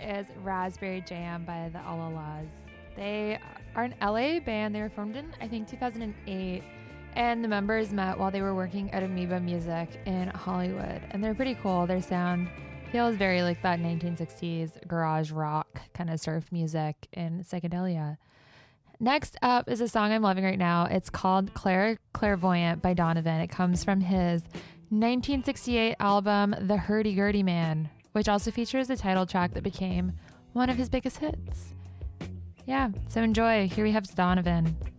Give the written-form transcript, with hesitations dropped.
is Raspberry Jam by the Alalas. They are an LA band. They were formed in, I think, 2008. And the members met while they were working at Amoeba Music in Hollywood. And they're pretty cool. Their sound feels very like that 1960s garage rock kind of surf music and psychedelia. Next up is a song I'm loving right now. It's called Clairvoyant by Donovan. It comes from his 1968 album, The Hurdy-Gurdy Man, which also features the title track that became one of his biggest hits. Yeah, so enjoy. Here we have Donovan.